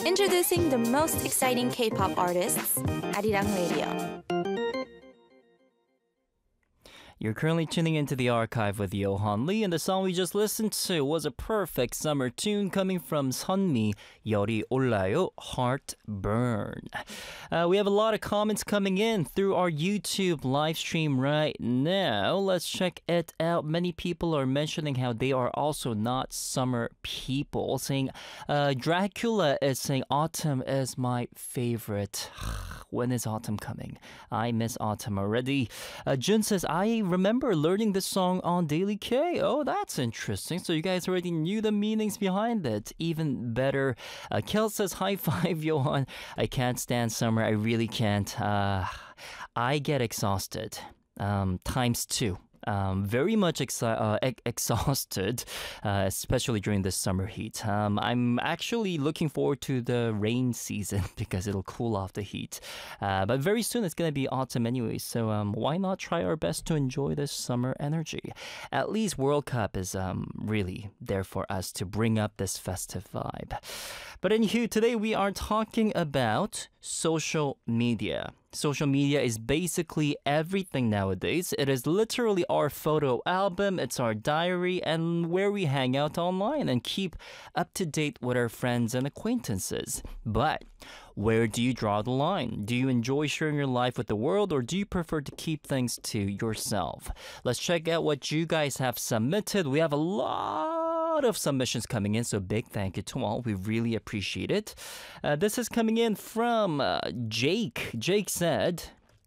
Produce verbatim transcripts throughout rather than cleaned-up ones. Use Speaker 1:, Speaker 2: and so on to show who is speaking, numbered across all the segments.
Speaker 1: Introducing the most exciting K-pop artists, Arirang Radio.
Speaker 2: You're currently tuning into the archive with Johan Lee, and the song we just listened to was a perfect summer tune coming from Sunmi, 열이 올라요, Heartburn. Uh, we have a lot of comments coming in through our YouTube live stream right now. Let's check it out. Many people are mentioning how they are also not summer people, saying uh, Dracula is saying autumn is my favorite. When is autumn coming? I miss autumn already. Uh, Jun says, I remember learning this song on Daily K. Oh, that's interesting. So you guys already knew the meanings behind it. Even better. Uh, Kel says, high five, Johan. I can't stand summer. I really can't. Uh, I get exhausted. Um, times two. Um, very much exi- uh, ex- exhausted, uh, especially during this summer heat. Um, I'm actually looking forward to the rain season because it'll cool off the heat. Uh, but very soon it's going to be autumn anyway, so um, why not try our best to enjoy this summer energy? At least World Cup is um, really there for us to bring up this festive vibe. But anywho, today we are talking about social media. Social media is basically everything nowadays. It is literally our photo album, it's our diary, and where we hang out online and keep up to date with our friends and acquaintances. But where do you draw the line? Do you enjoy sharing your life with the world, or do you prefer to keep things to yourself? Let's check out what you guys have submitted. We have a lot of submissions coming in, so big thank you to all. We really appreciate it. Uh, this is coming in from uh, Jake. Jake said,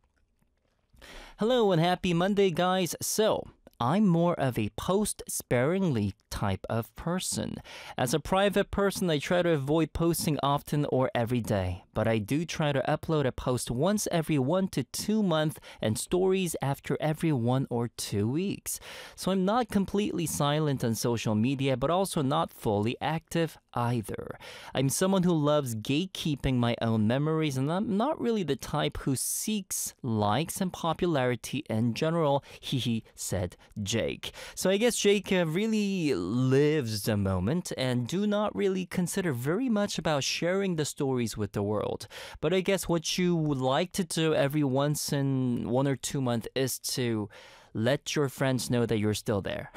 Speaker 2: hello and happy Monday, guys. So, I'm more of a post sparingly type of person. As a private person, I try to avoid posting often or every day, but I do try to upload a post once every one to two months and stories after every one or two weeks. So I'm not completely silent on social media, but also not fully active either. I'm someone who loves gatekeeping my own memories, and I'm not really the type who seeks likes and popularity in general, he said Jake. So I guess Jake uh, really lives the moment and do not really consider very much about sharing the stories with the world. But I guess what you would like to do every once in one or two months is to let your friends know that you're still there.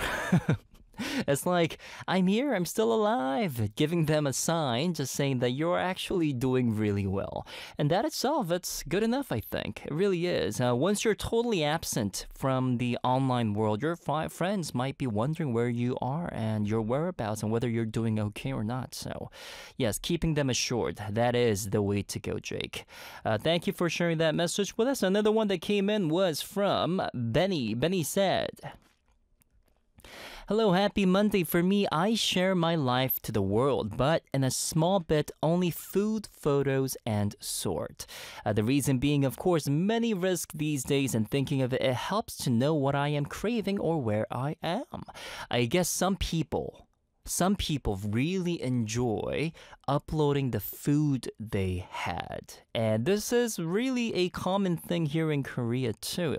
Speaker 2: It's like, I'm here, I'm still alive, giving them a sign, just saying that you're actually doing really well. And that itself, it's good enough, I think. It really is. Uh, once you're totally absent from the online world, your fi- friends might be wondering where you are and your whereabouts and whether you're doing okay or not. So, yes, keeping them assured, that is the way to go, Jake. Uh, thank you for sharing that message with us. Another one that came in was from Benny. Benny said, hello, happy Monday. For me, I share my life to the world, but in a small bit, only food, photos, and sort. Uh, the reason being, of course, many risks these days, and thinking of it, it helps to know what I am craving or where I am. I guess some people... Some people really enjoy uploading the food they had. And this is really a common thing here in Korea too.